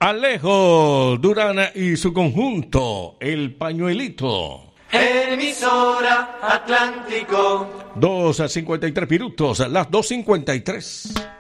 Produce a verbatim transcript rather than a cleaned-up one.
Alejo Durán y su conjunto, El Pañuelito. Emisora Atlántico. dos a cincuenta y tres minutos, las dos cincuenta y tres.